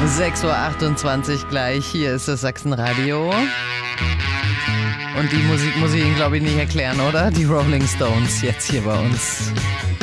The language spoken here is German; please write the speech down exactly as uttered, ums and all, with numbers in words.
sechs Uhr achtundzwanzig gleich, hier ist das Sachsenradio. Und die Musik muss ich Ihnen, glaube ich, nicht erklären, oder? Die Rolling Stones jetzt hier bei uns.